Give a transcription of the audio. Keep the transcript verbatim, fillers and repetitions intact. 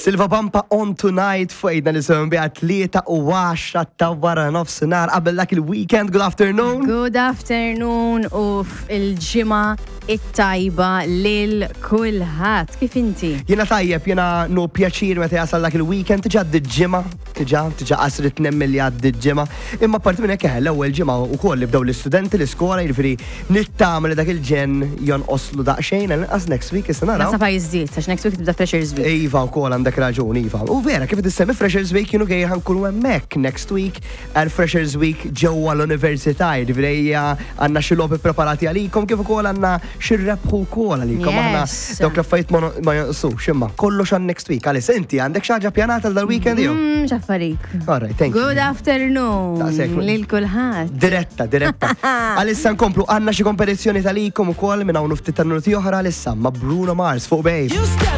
Silva Pampa on tonight fejna li sewem biha tlieta u għaxra ta' wara nofsinhar qabel dak il-weekend. Good afternoon. Good afternoon u il-ġimgħa it-tajba lil kulħadd. Kif inti? Jiena tajjeb, jiena no pjaċir meta jasal dak il-weekend tiġa d-ġimgħa, tiġa tiġa qasret nemmen li għaddi d-ġimgħa. Imma parti minn hekk l-ewwel ġimgħa wkoll li bdew l-istudenti l-iskola, jiġifieri nittama li dak il-ġen jonqoslu daqsxejn inqas next week issa naraw. Nasa jiżdied għax next week tibda Freshers Week. Iva wkoll għandek raġun Iva. U vera kif tissemmi Freshers Week kienu gej ħankunu hemmhekk next week għal Freshers Week ġewwa l-Università. Jiġifieri għandna xi logħbi preparati għalikom kif ukoll għandna xi rebħu wkoll għalikom aħna dawk l-affarijiet ma jonqsux imma kollox għal next week. Għalis inti għandek xi ħaġa pjanata għal dal-weekend jew? Mmm ġaffarik. All right, thank you. Good afternoon lil kulħadd. Diretta, diretta. Għalissa nkomplu għandna xi kompetizzjoni tal-ikom ukoll minn hawn ftit minuti oħra għalissa ma' Bruno Mars fuq bejn.